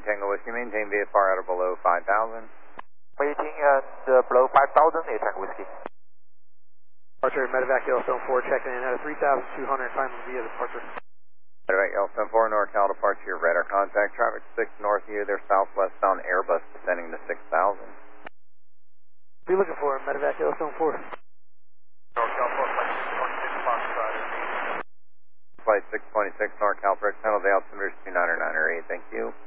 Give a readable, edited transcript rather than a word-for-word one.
Tango Whiskey, maintain VFR at or below 5,000. Waiting and below 5,000, 8 Tango Whiskey. Departure, Medevac Yellowstone 4, checking in at a 3,200, final via departure. Medevac Yellowstone 4, NorCal departure, radar contact, traffic 6 north of you, they're southwest on Airbus, descending to 6,000. Be looking for Medevac Yellowstone 4. NorCal 4, flight 626, Flight 626, NorCal, correct, penalty altimeter 299 or 8, thank you.